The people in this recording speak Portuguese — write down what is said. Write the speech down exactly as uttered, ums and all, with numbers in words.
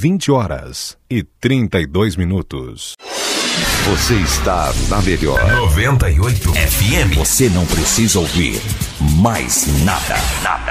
vinte horas e trinta e dois minutos. Você está na melhor noventa e oito F M. Você não precisa ouvir mais nada. Nada.